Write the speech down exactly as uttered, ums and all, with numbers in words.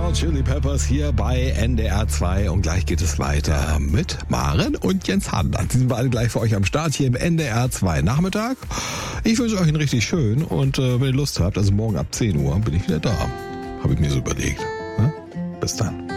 Hot Chili Peppers hier bei N D R zwei und gleich geht es weiter mit Maren und Jens Hardenland. Die sind wir alle gleich für euch am Start hier im N D R zwei Nachmittag. Ich wünsche euch einen richtig schön und äh, wenn ihr Lust habt, also morgen ab zehn Uhr bin ich wieder da. Habe ich mir so überlegt. Ne? Bis dann.